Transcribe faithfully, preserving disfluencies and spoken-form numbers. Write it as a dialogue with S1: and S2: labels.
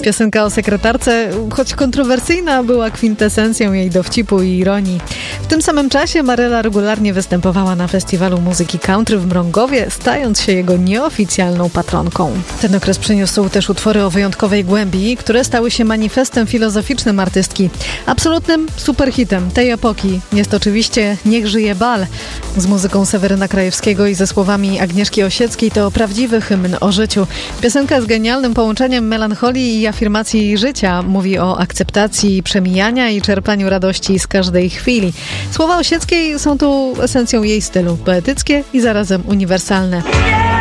S1: Piosenka o sekretarce, choć kontrowersyjna, była kwintesencją jej dowcipu i ironii. W tym samym czasie Maryla regularnie występowała na Festiwalu Muzyki Country w Mrągowie, stając się jego nieoficjalną patronką. Ten okres przyniósł też utwory o wyjątkowej głębi, które stały się manifestem filozoficznym artystki. Absolutnym superhitem tej epoki jest oczywiście Niech żyje bal. Z muzyką Seweryna Krajewskiego i ze słowami Agnieszki Osieckiej to prawdziwy hymn o życiu. Piosenka z genialnym połączeniem melancholii i afirmacji życia mówi o akceptacji przemijania i czerpaniu radości z każdej chwili. Słowa Osieckiej są tu esencją jej stylu, poetyckie i zarazem uniwersalne.